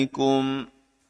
Assalamualaikum.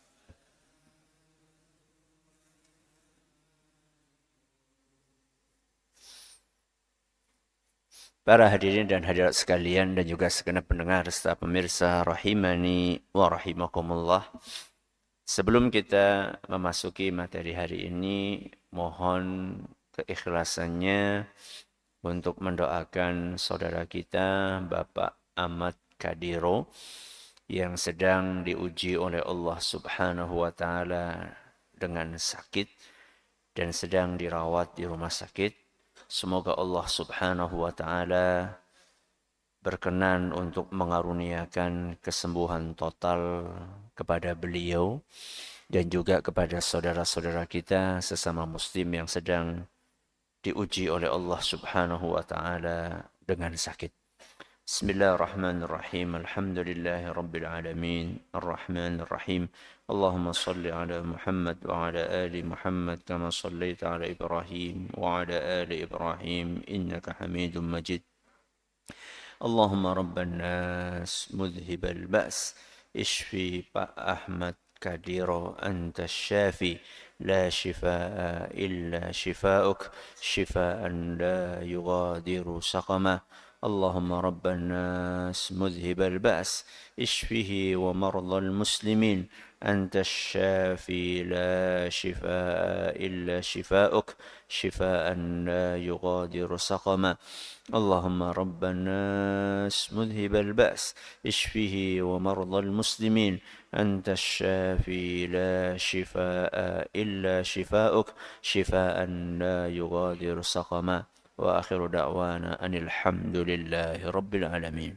Para hadirin dan hadirat sekalian dan juga segenap pendengar serta pemirsa rahimani wa rahimakumullah. Sebelum kita memasuki materi hari ini, mohon keikhlasannya untuk mendoakan saudara kita Bapak Ahmad Kadiro yang sedang diuji oleh Allah Subhanahu wa taala dengan sakit dan sedang dirawat di rumah sakit. Semoga Allah Subhanahu wa taala berkenan untuk mengaruniakan kesembuhan total kepada beliau dan juga kepada saudara-saudara kita sesama muslim yang sedang diuji oleh Allah Subhanahu wa taala dengan sakit. Bismillahirrahmanirrahim. Alhamdulillahi rabbil alamin. Arrahmanir rahim. Allahumma salli ala Muhammad wa ala ali Muhammad kama sallaita ala Ibrahim wa ala ali Ibrahim innaka Hamidum Majid. Allahumma rabban nas mudhibal ba's ishfi Pak Ahmad Kadiro anta syafi la shifaa illa shifaa'uk shifaa'an la yughadiru saqama. اللهم رب الناس مذهب البأس اشفه ومرضى المسلمين أنت الشافي لا شفاء إلا شفاؤك شفاء لا يغادر سقما. اللهم رب الناس مذهب البأس اشفه ومرضى المسلمين أنت الشافي لا شفاء إلا شفاؤك شفاء لا يغادر سقما. Wa akhiru da'wana anil hamdulillahi rabbil alamin.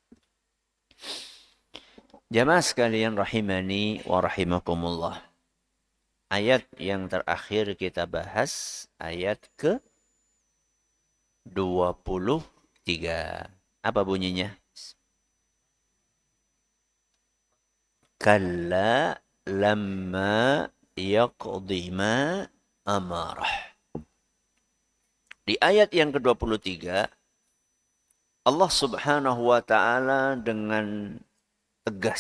Jamaah sekalian rahimani wa rahimakumullah. Ayat yang terakhir kita bahas ayat ke 23. Apa bunyinya? Kalla lamma yaqdi ma amarah. Di ayat yang ke-23, Allah Subhanahu wa taala dengan tegas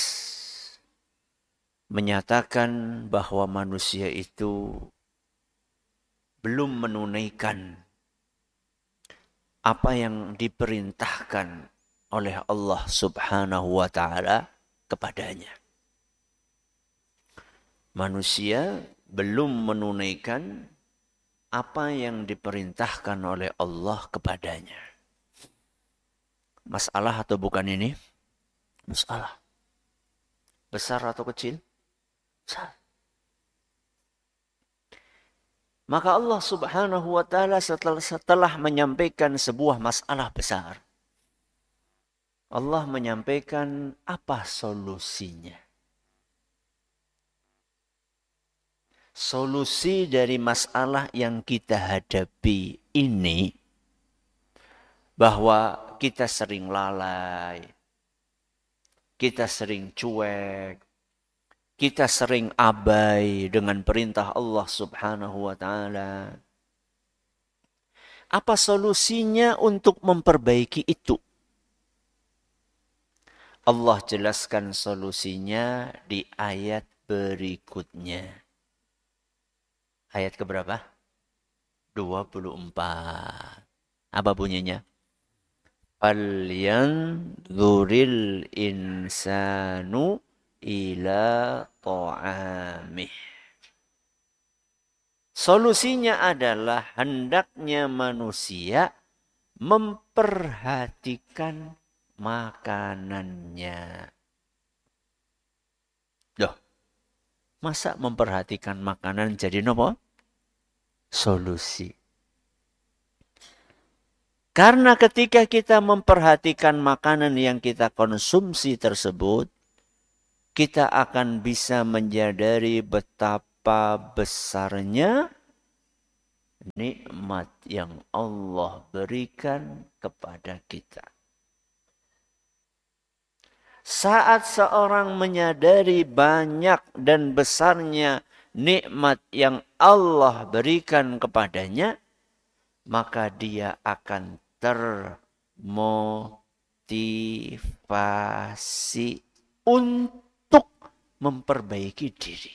menyatakan bahwa manusia itu belum menunaikan apa yang diperintahkan oleh Allah Subhanahu wa taala kepadanya. Manusia belum menunaikan apa yang diperintahkan oleh Allah kepadanya. Masalah atau bukan ini? Masalah. Besar atau kecil? Besar. Maka Allah Subhanahu wa taala setelah menyampaikan sebuah masalah besar, Allah menyampaikan apa solusinya. Solusi dari masalah yang kita hadapi ini, bahwa kita sering lalai, kita sering cuek, kita sering abai dengan perintah Allah Subhanahu wa taala. Apa solusinya untuk memperbaiki itu? Allah jelaskan solusinya di ayat berikutnya. Ayat keberapa? 24. Apa bunyinya? Falyanzuril insanu ila ta'amih. Solusinya adalah hendaknya manusia memperhatikan makanannya. Loh, masa memperhatikan makanan jadi apa? Solusi. Karena ketika kita memperhatikan makanan yang kita konsumsi tersebut, kita akan bisa menyadari betapa besarnya nikmat yang Allah berikan kepada kita. Saat seorang menyadari banyak dan besarnya nikmat yang Allah berikan kepadanya, maka dia akan termotivasi untuk memperbaiki diri.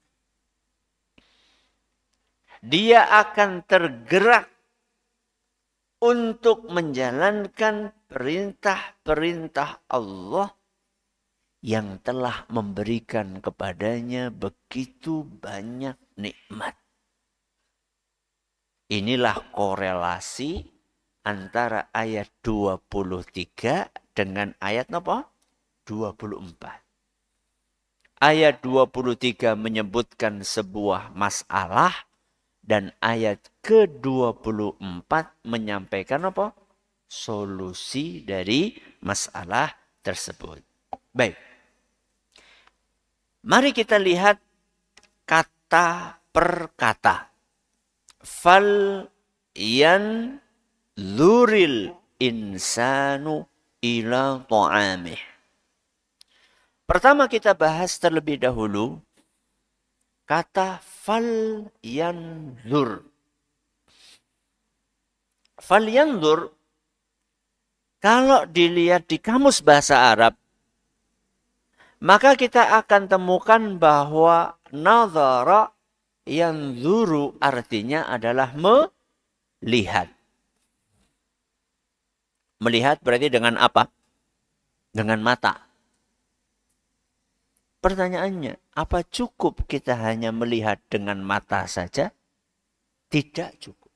Dia akan tergerak untuk menjalankan perintah-perintah Allah yang telah memberikan kepadanya begitu banyak nikmat. Inilah korelasi antara ayat 23 dengan ayat apa? 24. Ayat 23 menyebutkan sebuah masalah dan ayat ke-24 menyampaikan apa? Solusi dari masalah tersebut. Baik. Mari kita lihat kata per kata. Fal yanzuril insanu ila ta'amih. Pertama kita bahas terlebih dahulu kata fal yanzur. Fal yanzur kalau dilihat di kamus bahasa Arab, maka kita akan temukan bahwa nazara yanzuru artinya adalah melihat. Melihat berarti dengan apa? Dengan mata. Pertanyaannya, apa cukup kita hanya melihat dengan mata saja? Tidak cukup.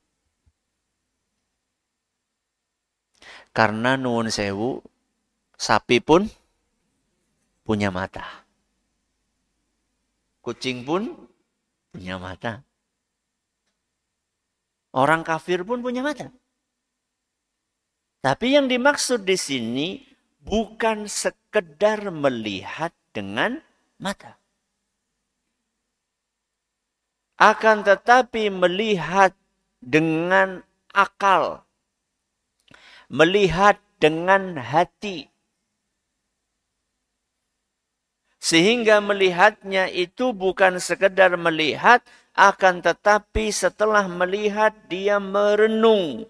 Karena nuwun sewu, sapi pun punya mata. Kucing pun punya mata. Orang kafir pun punya mata. Tapi yang dimaksud di sini bukan sekedar melihat dengan mata. Akan tetapi melihat dengan akal. Melihat dengan hati. Sehingga melihatnya itu bukan sekedar melihat, akan tetapi setelah melihat dia merenung.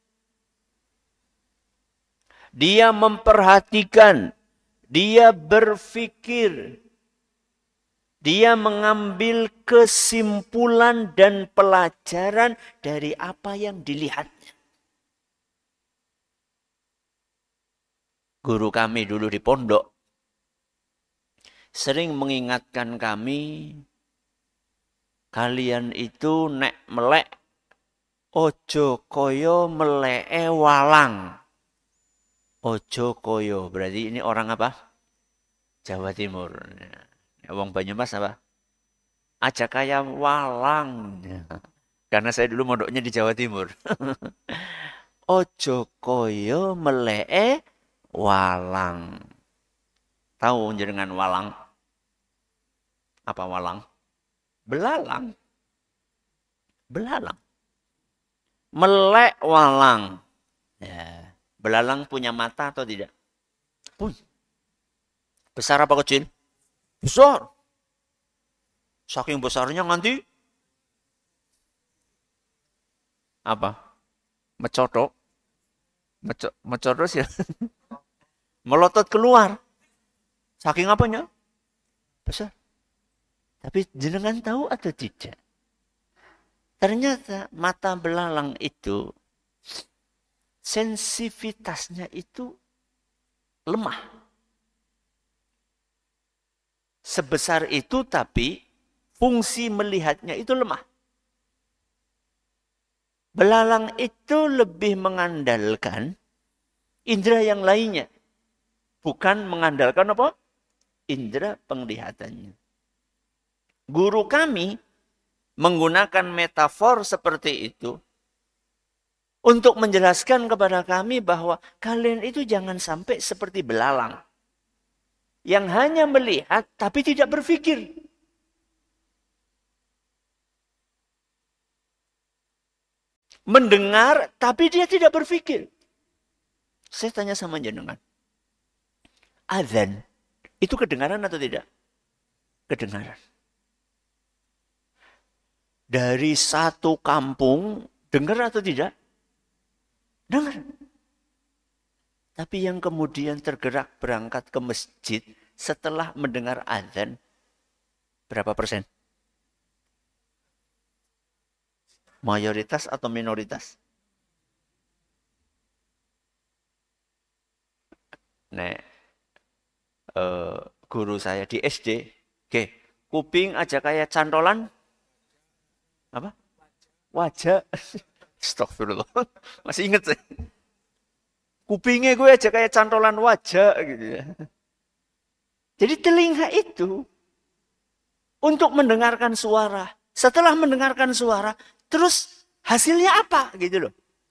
Dia memperhatikan, dia berpikir, dia mengambil kesimpulan dan pelajaran dari apa yang dilihatnya. Guru kami dulu di pondok sering mengingatkan kami, kalian itu nek melek ojo koyo melee walang. Ojo koyo berarti ini orang apa? Jawa Timur. Wong Banyumas apa? Aja kaya walang. Karena saya dulu mondoknya di Jawa Timur. Ojo koyo melee walang. Tahu jenengan walang? Apa walang? Belalang. Belalang. Melek walang. Ya. Belalang punya mata atau tidak? Punya. Besar apa kecil? Besar. Saking besarnya nanti apa? Mecotok. Mecotok sih. Melotot keluar. Saking apanya? Besar. Tapi jenengan tahu atau tidak? Ternyata mata belalang itu sensitivitasnya itu lemah. Sebesar itu tapi fungsi melihatnya itu lemah. Belalang itu lebih mengandalkan indera yang lainnya. Bukan mengandalkan apa? Indera penglihatannya. Guru kami menggunakan metafor seperti itu untuk menjelaskan kepada kami bahwa kalian itu jangan sampai seperti belalang. Yang hanya melihat tapi tidak berpikir. Mendengar tapi dia tidak berpikir. Saya tanya sama jenengan. Azan itu kedengaran atau tidak? Kedengaran. Dari satu kampung dengar atau tidak? Dengar. Tapi yang kemudian tergerak berangkat ke masjid setelah mendengar azan, Berapa persen? Mayoritas atau minoritas? Nek guru saya di SD, oke, kuping aja kayak cantolan apa? Wajah. Astagfirullah. Masih inget saya. Kupingnya gue aja kayak cantolan wajah gitu ya. Jadi telinga itu untuk mendengarkan suara. Setelah mendengarkan suara, terus hasilnya apa gitu loh.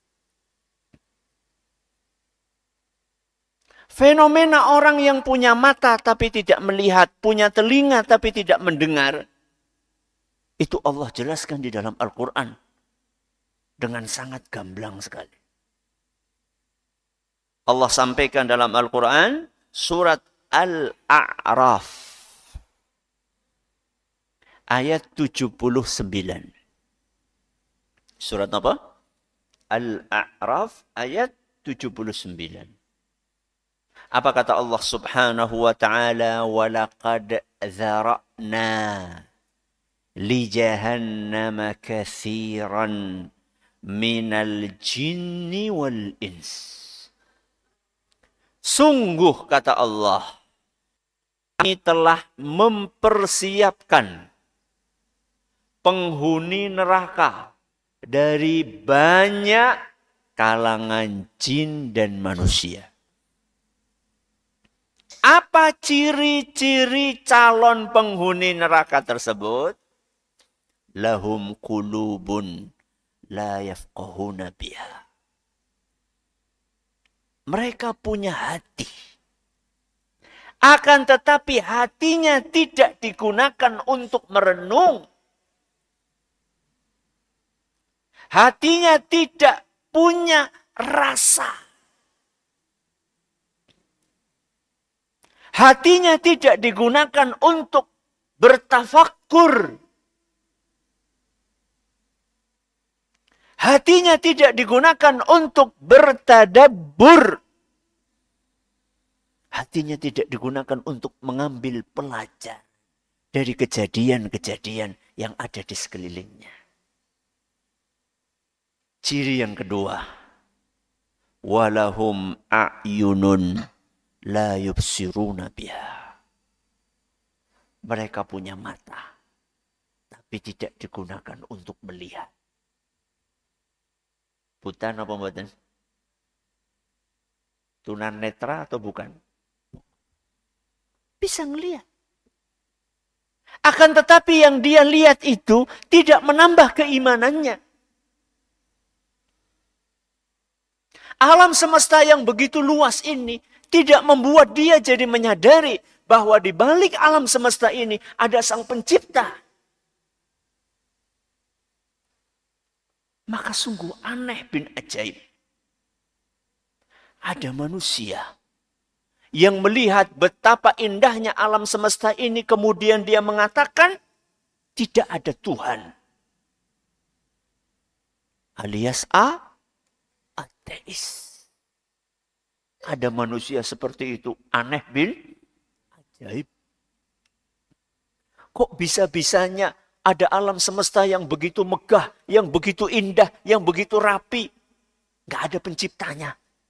Fenomena orang yang punya mata tapi tidak melihat, punya telinga tapi tidak mendengar. Itu Allah jelaskan di dalam Al-Quran. Dengan sangat gamblang sekali. Allah sampaikan dalam Al-Quran surat Al-A'raf ayat 79. Surat apa? Al-A'raf ayat 79. Apa kata Allah Subhanahu wa taala? Walaqad dzara'na li jahannama katsiran minal jinni wal ins. Sungguh kata Allah, kami telah mempersiapkan penghuni neraka dari banyak kalangan jin dan manusia. Apa ciri-ciri calon penghuni neraka tersebut? Lahum qulubun la yafqahuna biha. Mereka punya hati. Akan tetapi hatinya tidak digunakan untuk merenung. Hatinya tidak punya rasa. Hatinya tidak digunakan untuk bertafakkur. Hatinya tidak digunakan untuk bertadabbur. Hatinya tidak digunakan untuk mengambil pelajaran dari kejadian-kejadian yang ada di sekelilingnya. Ciri yang kedua. Walahum a'yunun la yubsiruna biha. Mereka punya mata, tapi tidak digunakan untuk melihat. Buta apa mboten? Tunan netra atau bukan? Bisa ngelihat. Akan tetapi yang dia lihat itu tidak menambah keimanannya. Alam semesta yang begitu luas ini tidak membuat dia jadi menyadari bahwa di balik alam semesta ini ada sang pencipta. Maka sungguh aneh bin ajaib. Ada manusia yang melihat betapa indahnya alam semesta ini, kemudian dia mengatakan tidak ada Tuhan. Alias ateis. Ada manusia seperti itu, aneh bin ajaib. Kok bisa-bisanya ada alam semesta yang begitu megah, yang begitu indah, yang begitu rapi. Nggak ada penciptanya.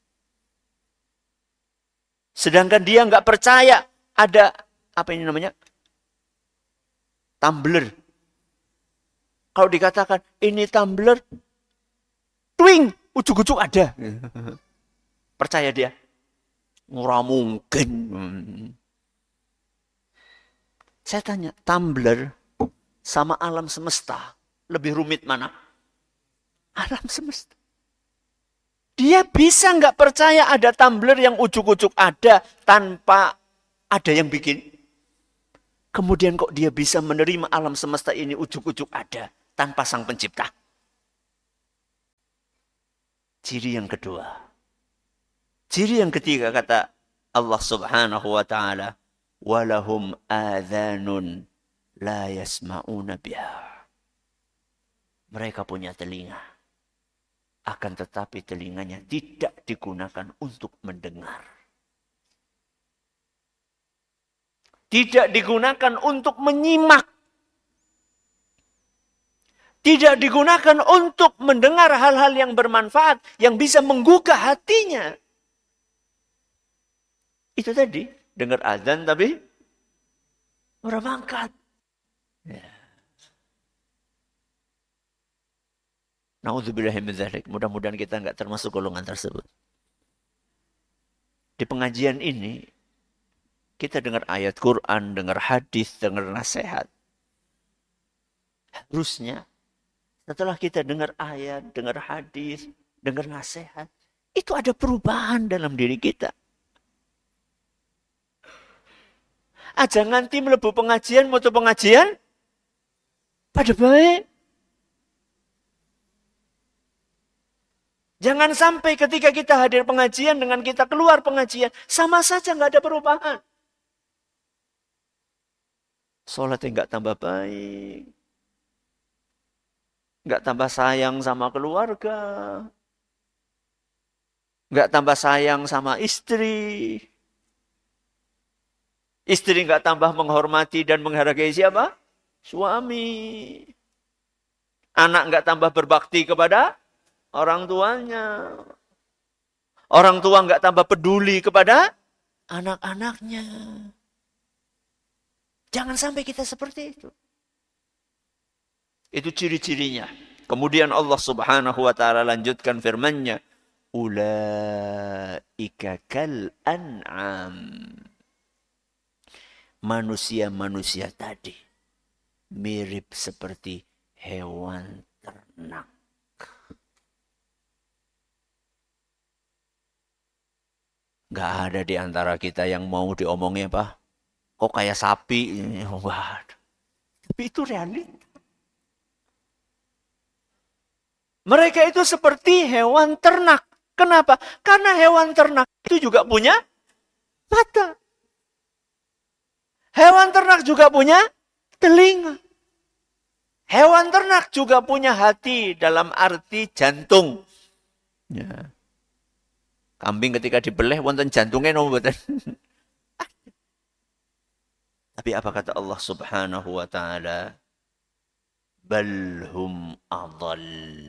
Sedangkan dia nggak percaya ada, apa ini namanya? Tumbler. Kalau dikatakan, ini tumbler, twing, ujuk-ujuk ada. Percaya dia? Nggak mungkin. Saya tanya, tumbler sama alam semesta, lebih rumit mana? Alam semesta. Dia bisa nggak percaya ada tumbler yang ujuk-ujuk ada tanpa ada yang bikin? Kemudian kok dia bisa menerima alam semesta ini ujuk-ujuk ada tanpa sang pencipta? Ciri yang kedua. Ciri yang ketiga kata Allah Subhanahu wa taala, walahum adhanun la yasma'una biha. Mereka punya telinga. Akan tetapi telinganya tidak digunakan untuk mendengar. Tidak digunakan untuk menyimak. Tidak digunakan untuk mendengar hal-hal yang bermanfaat, yang bisa menggugah hatinya. Itu tadi, dengar azan tapi orang mangkat. Ya. Na'udzubillahi min dzalik. Mudah-mudahan kita enggak termasuk golongan tersebut. Di pengajian ini, kita dengar ayat Quran, dengar hadis, dengar nasihat. Harusnya, setelah kita dengar ayat, dengar hadis, dengar nasihat, itu ada perubahan dalam diri kita. Aja nganti mlebu pengajian, moto pengajian, pada baik. Jangan sampai ketika kita hadir pengajian dengan kita keluar pengajian, sama saja nggak ada perubahan. Sholatnya nggak tambah baik. Nggak tambah sayang sama keluarga. Nggak tambah sayang sama istri. Istri nggak tambah menghormati dan menghargai siapa? Suami. Anak nggak tambah berbakti kepada orang tuanya. Orang tua nggak tambah peduli kepada anak-anaknya. Jangan sampai kita seperti itu. Itu ciri-cirinya. Kemudian Allah Subhanahu wa taala lanjutkan firman-Nya, ulaika kal an'am. Manusia-manusia tadi mirip seperti hewan ternak. Gak ada di antara kita yang mau diomongin apa? Kok kayak sapi? Wah. Tapi itu realita. Mereka itu seperti hewan ternak. Kenapa? Karena hewan ternak itu juga punya mata. Hewan ternak juga punya telinga. Hewan ternak juga punya hati dalam arti jantung. Ya. Kambing ketika dibeleh wonten jantungnya nopo mboten. Tapi apa kata Allah Subhanahu wa taala? Balhum adall.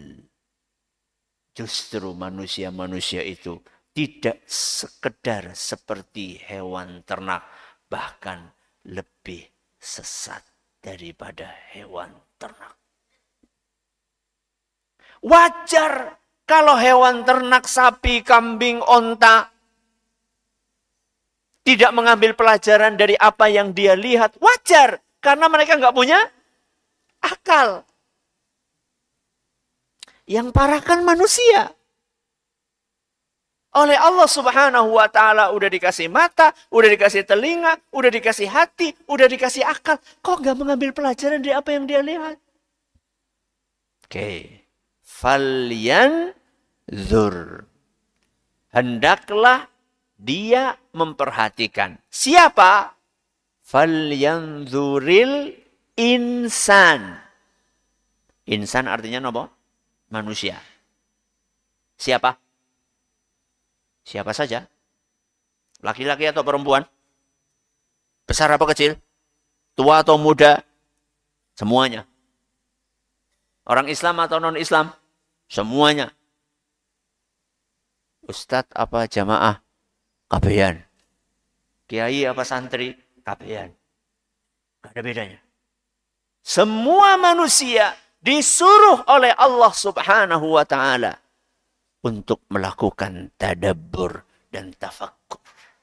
Justru manusia-manusia itu tidak sekedar seperti hewan ternak, bahkan lebih sesat daripada hewan ternak. Wajar kalau hewan ternak, sapi, kambing, onta tidak mengambil pelajaran dari apa yang dia lihat. Wajar, karena mereka nggak punya akal. Yang parah kan manusia. Oleh Allah Subhanahu wa taala udah dikasih mata, udah dikasih telinga, udah dikasih hati, udah dikasih akal. Kok nggak mengambil pelajaran dari apa yang dia lihat? Oke. Falyanzur. Hendaklah dia memperhatikan. Siapa? Falyanzuril insan. Insan artinya apa? Manusia. Siapa? Siapa saja? Laki-laki atau perempuan? Besar apa kecil? Tua atau muda? Semuanya. Orang Islam atau non-Islam? Semuanya. Ustadz apa jamaah? Kabehan. Kiai apa santri? Kabehan. Gak ada bedanya. Semua manusia disuruh oleh Allah Subhanahu wa taala untuk melakukan tadabbur dan tafakkur.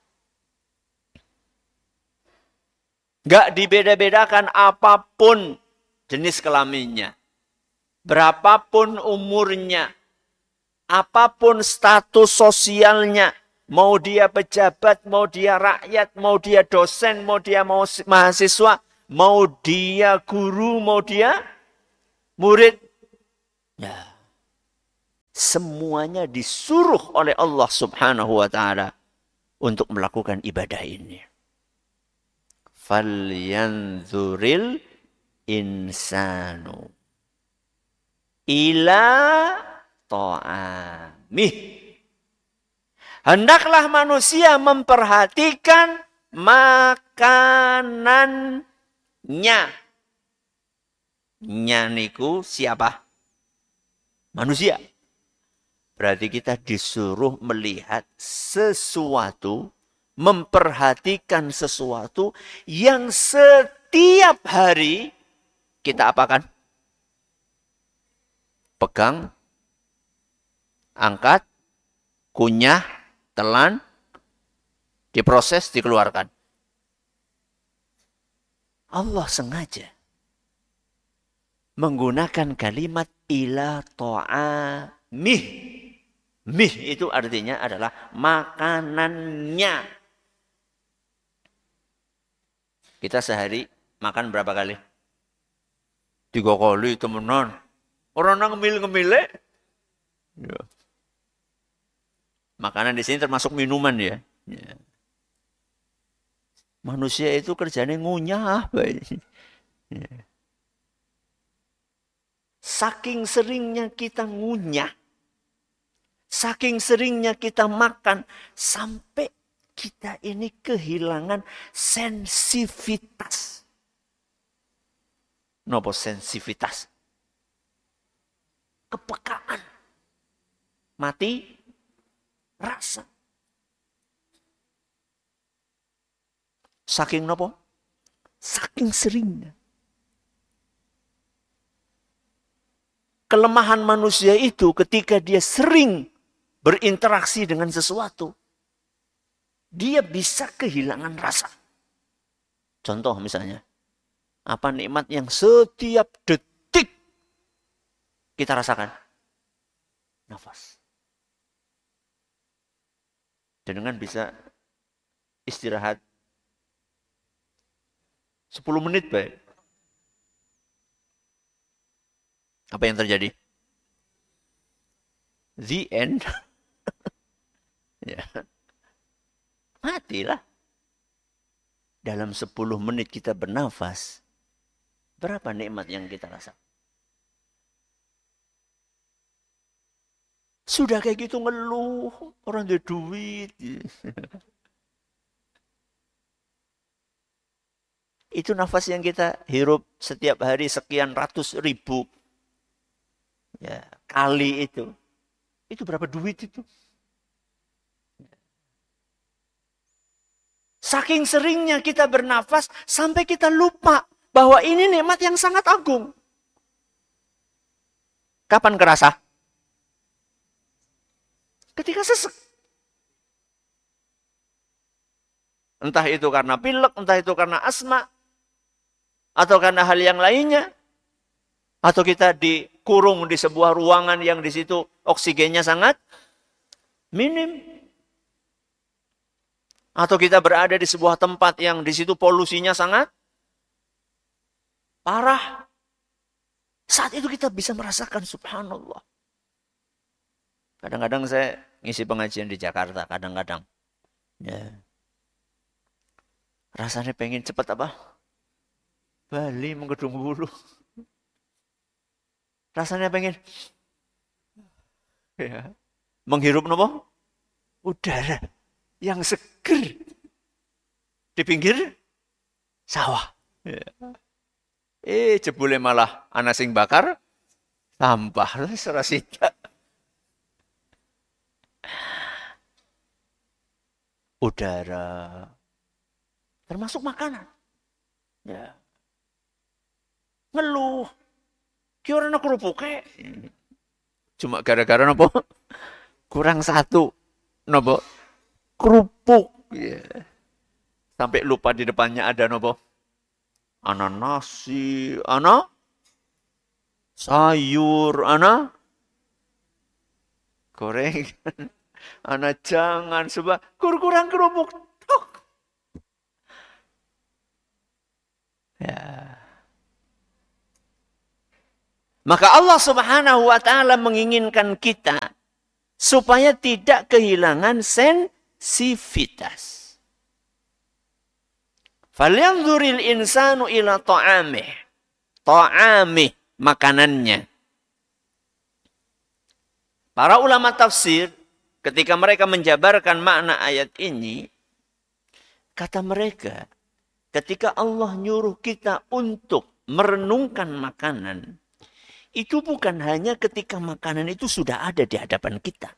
Gak dibeda-bedakan apapun jenis kelaminnya. Berapapun umurnya. Apapun status sosialnya. Mau dia pejabat, mau dia rakyat, mau dia dosen, mau dia mahasiswa, mau dia guru, mau dia murid. Ya. Semuanya disuruh oleh Allah Subhanahu wa taala untuk melakukan ibadah ini. Falyanzuril insanu ila ta'amih. Hendaklah manusia memperhatikan makanannya. Nyaniku siapa? Manusia. Berarti kita disuruh melihat sesuatu, memperhatikan sesuatu yang setiap hari kita apakan? Pegang, angkat, kunyah, telan, diproses, dikeluarkan. Allah sengaja menggunakan kalimat ila ta'amih. Mih itu artinya adalah makanannya. Kita sehari makan berapa kali? 3 kali temenan. Orang ngemil-ngemile. Ya. Makanan di sini termasuk minuman ya. Ya. Manusia itu kerjanya ngunyah. Ya. Saking seringnya kita ngunyah. Saking seringnya kita makan. Sampai kita ini kehilangan sensitivitas. Nopo sensitivitas? Kepekaan. Mati rasa. Saking nopo? Saking seringnya. Kelemahan manusia itu ketika dia sering berinteraksi dengan sesuatu, dia bisa kehilangan rasa. Contoh misalnya, apa nikmat yang setiap detik kita rasakan? Nafas. Dan dengan bisa istirahat 10 menit baik. Apa yang terjadi? The end. Ya. Matilah. Dalam 10 menit kita bernafas. Berapa nikmat yang kita rasa? Sudah kayak gitu ngeluh. Orang ada duit. Itu nafas yang kita hirup setiap hari sekian ratus ribu. Ya, kali itu. Itu berapa duit itu? Saking seringnya kita bernafas sampai kita lupa bahwa ini nikmat yang sangat agung. Kapan kerasa? Ketika sesek. Entah itu karena pilek, entah itu karena asma, atau karena hal yang lainnya. Atau kita dikurung di sebuah ruangan yang di situ oksigennya sangat minim. Atau kita berada di sebuah tempat yang di situ polusinya sangat parah. Saat itu kita bisa merasakan subhanallah. Kadang-kadang saya ngisi pengajian di Jakarta, kadang-kadang. Ya. Rasanya pengen cepat apa? Bali menggedung bulu. Rasanya pengen ya, menghirup nopo? Udara yang seger di pinggir sawah. Ya. Jebule malah ana sing bakar sampah serasita. Udara termasuk makanan. Ya. Ngeluh. Ki ora ana kerupuke. Cuma gara-gara nopo? Kurang satu. Nopo? Kerupuk. Ya. Sampai lupa di depannya ada nopo? Ana nasi, ana sayur, ana gorengan, ana jangan sebab kurang kerupuk. Tok. Ya. Maka Allah Subhanahu wa taala menginginkan kita supaya tidak kehilangan sensitivitas. Falyanzuril insanu ila ta'amih. Ta'amih, makanannya. Para ulama tafsir ketika mereka menjabarkan makna ayat ini, kata mereka, ketika Allah nyuruh kita untuk merenungkan makanan, itu bukan hanya ketika makanan itu sudah ada di hadapan kita.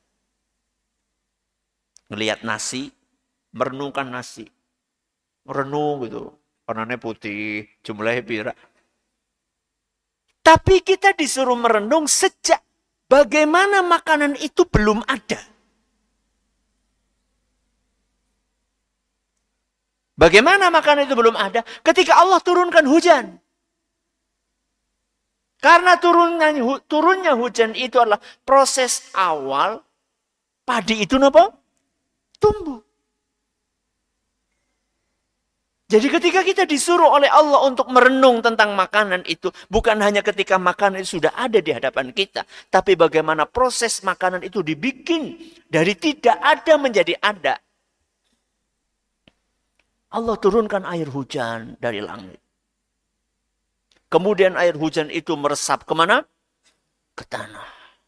Ngelihat nasi, merenungkan nasi. Merenung gitu. Warnanya putih, jumlahnya pira. Tapi kita disuruh merenung sejak bagaimana makanan itu belum ada. Bagaimana makanan itu belum ada? Ketika Allah turunkan hujan. Karena turunnya hujan itu adalah proses awal padi itu apa? Tumbuh. Jadi ketika kita disuruh oleh Allah untuk merenung tentang makanan itu, bukan hanya ketika makanan itu sudah ada di hadapan kita, tapi bagaimana proses makanan itu dibikin dari tidak ada menjadi ada. Allah turunkan air hujan dari langit. Kemudian air hujan itu meresap kemana? Ke tanah.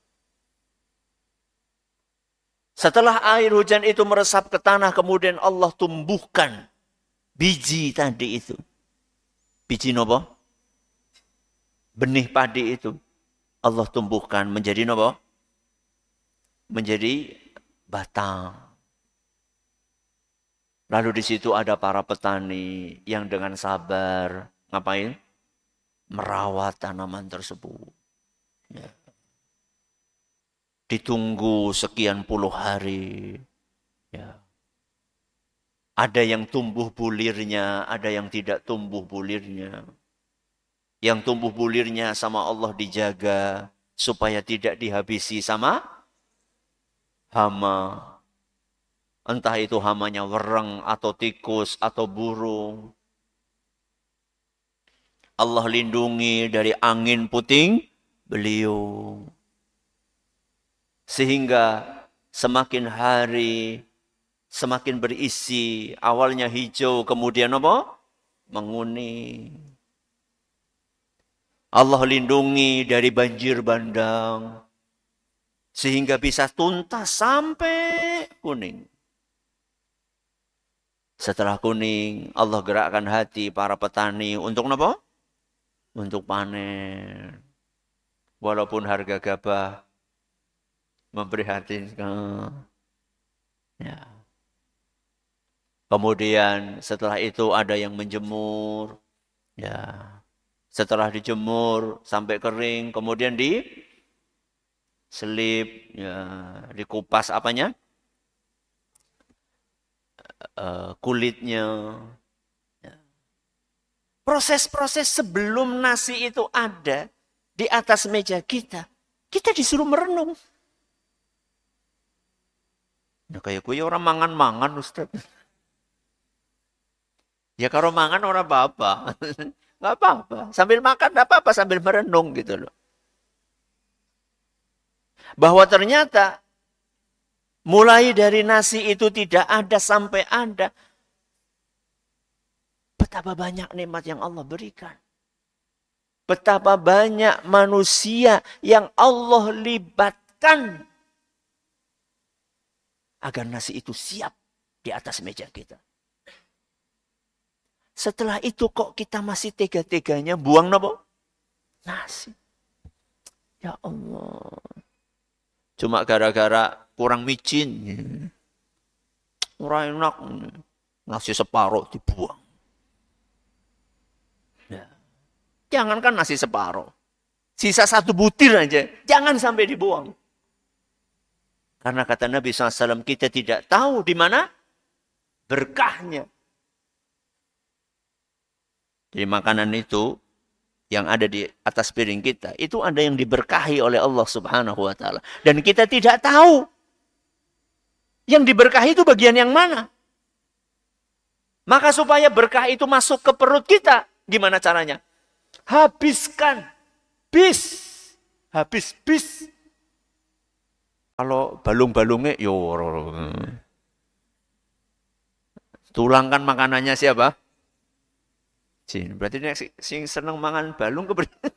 Setelah air hujan itu meresap ke tanah, kemudian Allah tumbuhkan biji tadi itu. Biji nopo? Benih padi itu. Allah tumbuhkan menjadi nopo? Menjadi batang. Lalu di situ ada para petani yang dengan sabar ngapain? Merawat tanaman tersebut. Ya. Ditunggu sekian puluh hari. Ya. Ada yang tumbuh bulirnya, ada yang tidak tumbuh bulirnya. Yang tumbuh bulirnya sama Allah dijaga supaya tidak dihabisi sama hama. Entah itu hamanya wereng atau tikus atau burung. Allah lindungi dari angin puting beliung. Sehingga semakin hari semakin berisi, awalnya hijau, kemudian apa? Menguning. Allah lindungi dari banjir bandang. Sehingga bisa tuntas sampai kuning. Setelah kuning, Allah gerakkan hati para petani untuk apa? Untuk panen. Walaupun harga gabah memprihatinkan. Ya. Kemudian setelah itu ada yang menjemur. Ya. Setelah dijemur sampai kering, kemudian diselip, ya, dikupas apanya? Kulitnya. Ya. Proses-proses sebelum nasi itu ada di atas meja kita, kita disuruh merenung. Ya kayak gue orang mangan-mangan Ustaz. Ya kalau mangan orang apa-apa. Nggak apa-apa. Sambil makan nggak apa-apa, sambil merenung gitu loh. Bahwa ternyata mulai dari nasi itu tidak ada sampai ada. Betapa banyak nikmat yang Allah berikan. Betapa banyak manusia yang Allah libatkan agar nasi itu siap di atas meja kita. Setelah itu kok kita masih tega-teganya buang apa? Nasi. Ya Allah. Cuma gara-gara kurang micin. Orang enak. Nasi separuh dibuang. Ya. Jangankan nasi separuh. Sisa satu butir aja. Jangan sampai dibuang. Karena kata Nabi SAW, kita tidak tahu di mana berkahnya. Jadi makanan itu yang ada di atas piring kita, itu ada yang diberkahi oleh Allah Subhanahu wa Ta'ala. Dan kita tidak tahu yang diberkahi itu bagian yang mana. Maka supaya berkah itu masuk ke perut kita, gimana caranya? Habiskan. Habis bis. Kalau balung-balungnya, tulangkan makanannya siapa? Jin. Berarti dia sing seneng mangan balung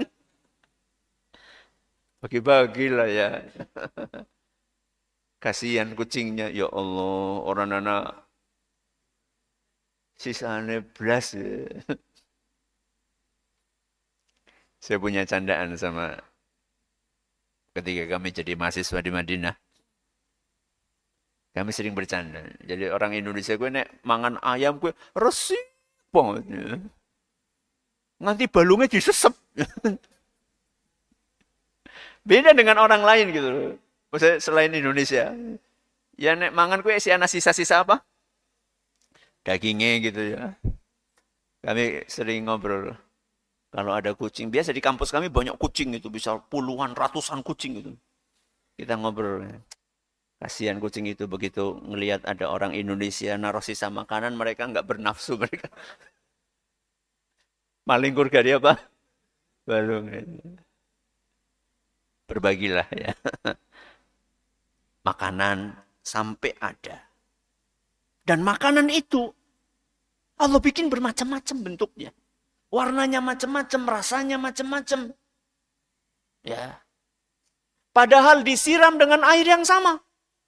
bagi-bagi lah ya. Kasihan kucingnya, ya Allah, orang anak sisane belas. Saya punya candaan sama ketika kami jadi mahasiswa di Madinah. Kami sering bercanda. Jadi orang Indonesia gue nek mangan ayam gue resik banget. Nanti balungnya disesep. Beda dengan orang lain gitu loh. Maksudnya selain Indonesia. Ya nek mangan gue isi ana sisa-sisa apa? Dagingnya gitu ya. Kami sering ngobrol. Kalau ada kucing, biasa di kampus kami banyak kucing itu, bisa puluhan, ratusan kucing itu. Kita ngobrol. Kasihan kucing itu begitu ngelihat ada orang Indonesia naruh sisa makanan, mereka nggak bernafsu mereka. Malingkur dari apa? Balung. Berbagilah ya. Makanan sampai ada. Dan makanan itu Allah bikin bermacam-macam bentuknya. Warnanya macam-macam, rasanya macam-macam. Ya. Padahal disiram dengan air yang sama.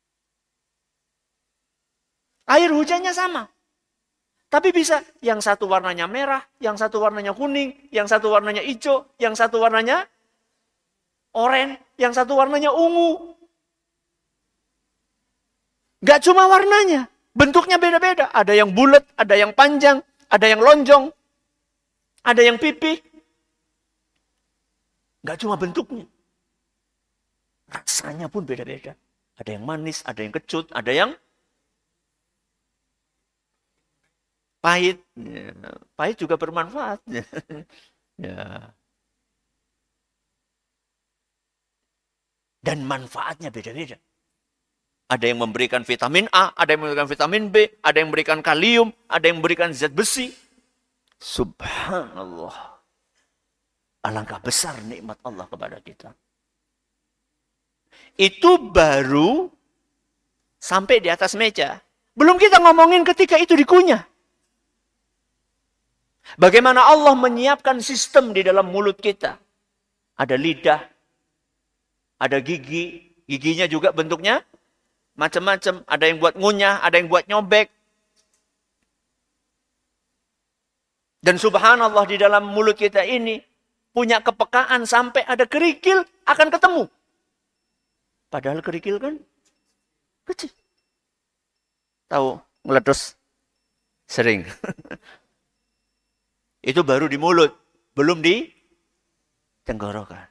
Air hujannya sama. Tapi bisa yang satu warnanya merah, yang satu warnanya kuning, yang satu warnanya hijau, yang satu warnanya oranye, yang satu warnanya ungu. Gak cuma warnanya, bentuknya beda-beda. Ada yang bulat, ada yang panjang, ada yang lonjong, ada yang pipih. Gak cuma bentuknya. Rasanya pun beda-beda. Ada yang manis, ada yang kecut, ada yang pahit. Ya, pahit juga bermanfaat. Ya. Dan manfaatnya beda-beda. Ada yang memberikan vitamin A, ada yang memberikan vitamin B, ada yang memberikan kalium, ada yang memberikan zat besi. Subhanallah. Alangkah besar nikmat Allah kepada kita. Itu baru sampai di atas meja. Belum kita ngomongin ketika itu dikunyah. Bagaimana Allah menyiapkan sistem di dalam mulut kita. Ada lidah, ada gigi. Giginya juga bentuknya macam-macam. Ada yang buat ngunyah, ada yang buat nyobek. Dan subhanallah di dalam mulut kita ini punya kepekaan sampai ada kerikil akan ketemu. Padahal kerikil kan kecil. Tahu, ngeletus sering. Itu baru di mulut, belum di tenggorokan.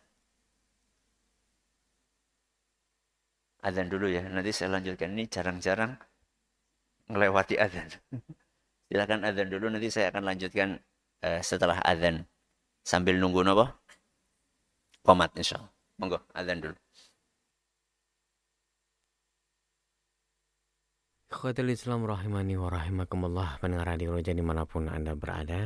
Adzan dulu ya, nanti saya lanjutkan. Ini jarang-jarang melewati adzan. Silakan adzan dulu, nanti saya akan lanjutkan setelah adzan. Sambil nunggu apa? Qomat insyaallah. Monggo, adzan dulu. Ikhwatul Islam rahimani wa rahimakumullah, pendengar radio Roja dimanapun Anda berada.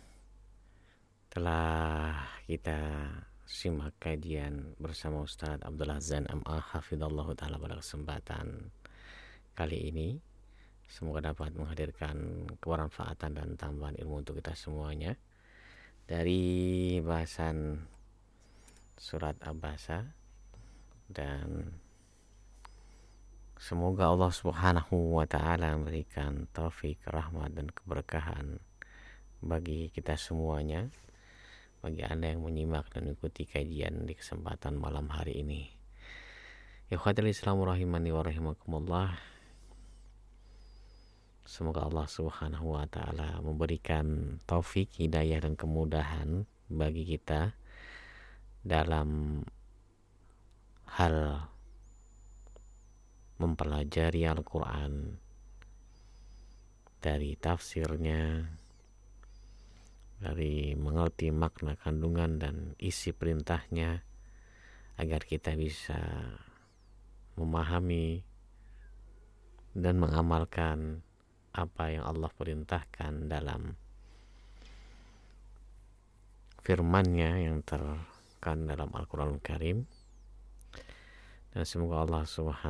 Telah kita simak kajian bersama Ustaz Abdul Azan MA hafizallahu ta'ala pada kesempatan kali ini. Semoga dapat menghadirkan kebermanfaatan dan tambahan ilmu untuk kita semuanya. Dari bahasan surat Abasa, dan semoga Allah Subhanahu wa ta'ala memberikan taufik, rahmat dan keberkahan bagi kita semuanya, bagi Anda yang menyimak dan mengikuti kajian di kesempatan malam hari ini. Ikhwatul Islam rahimani wa rahimakumullah. Semoga Allah Subhanahu wa ta'ala memberikan taufik, hidayah dan kemudahan bagi kita dalam hal mempelajari Al-Quran, dari tafsirnya, dari mengerti makna kandungan dan isi perintahnya, agar kita bisa memahami dan mengamalkan apa yang Allah perintahkan dalam firman-Nya yang terkandung dalam Al-Quranul Karim. Dan semoga Allah Subhanahu